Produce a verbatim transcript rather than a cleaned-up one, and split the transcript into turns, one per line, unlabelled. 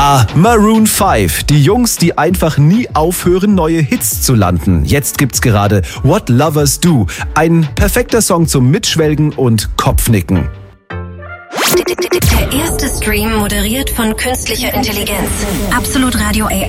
Ah, Maroon fünf. Die Jungs, die einfach nie aufhören, neue Hits zu landen. Jetzt gibt's gerade What Lovers Do. Ein perfekter Song zum Mitschwelgen und Kopfnicken.
Der erste Stream moderiert von künstlicher Intelligenz. Absolut Radio A